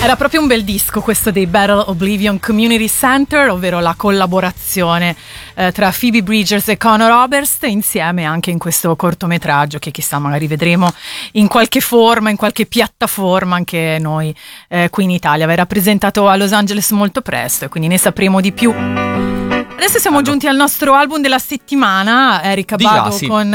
Era proprio un bel disco questo dei Battle Oblivion Community Center, ovvero la collaborazione tra Phoebe Bridgers e Conor Oberst, insieme anche in questo cortometraggio che chissà magari vedremo in qualche forma, in qualche piattaforma anche noi qui in Italia. Verrà presentato a Los Angeles molto presto e quindi ne sapremo di più. Adesso siamo giunti al nostro album della settimana, Erykah Badu con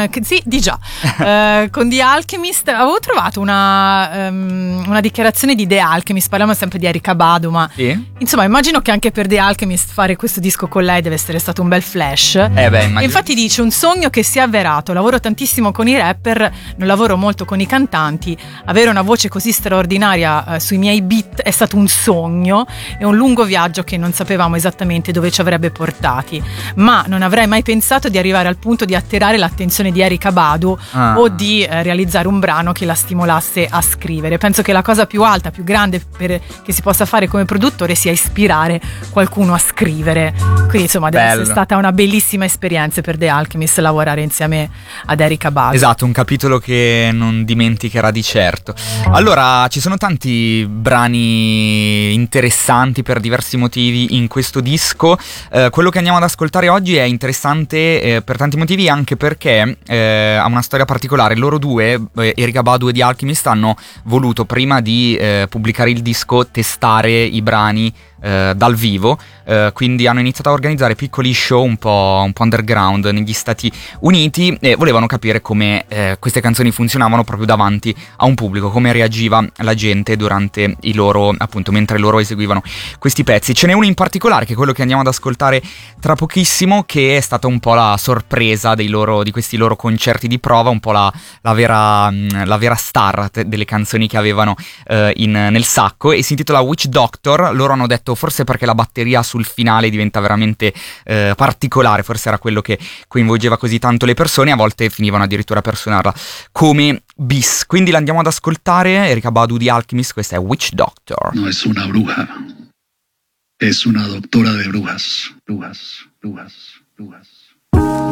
The Alchemist. Avevo trovato una dichiarazione di The Alchemist, parliamo sempre di Erykah Badu, ma insomma immagino che anche per The Alchemist fare questo disco con lei deve essere stato un bel flash. E infatti dice: un sogno che si è avverato, lavoro tantissimo con i rapper, non lavoro molto con i cantanti, avere una voce così straordinaria sui miei beat è stato un sogno e un lungo viaggio che non sapevamo esattamente dove ci avrebbe portato, ma non avrei mai pensato di arrivare al punto di attirare l'attenzione di Erykah Badu o di realizzare un brano che la stimolasse a scrivere. Penso che la cosa più alta, più grande che si possa fare come produttore sia ispirare qualcuno a scrivere. Quindi insomma deve essere stata una bellissima esperienza per The Alchemist lavorare insieme ad Erykah Badu. Esatto, un capitolo che non dimenticherà di certo. Allora, ci sono tanti brani interessanti per diversi motivi in questo disco. Quello che andiamo ad ascoltare oggi è interessante per tanti motivi, anche perché ha una storia particolare. Loro due, Erykah Badu e The Alchemist, hanno voluto, prima di pubblicare il disco, testare i brani dal vivo, quindi hanno iniziato a organizzare piccoli show un po' underground negli Stati Uniti e volevano capire come queste canzoni funzionavano proprio davanti a un pubblico, come reagiva la gente durante i loro, appunto, mentre loro eseguivano questi pezzi. Ce n'è uno in particolare, che è quello che andiamo ad ascoltare tra pochissimo, che è stata un po' la sorpresa di questi loro concerti di prova, un po' la vera star delle canzoni che avevano nel sacco, e si intitola Witch Doctor. Loro hanno detto, forse perché la batteria sul finale diventa veramente particolare, forse era quello che coinvolgeva così tanto le persone, a volte finivano addirittura per suonarla come bis. Quindi l'andiamo ad ascoltare, Erykah Badu, The Alchemist, questa è Witch Doctor. No es una bruja, es una doctora de brujas, brujas, brujas, brujas.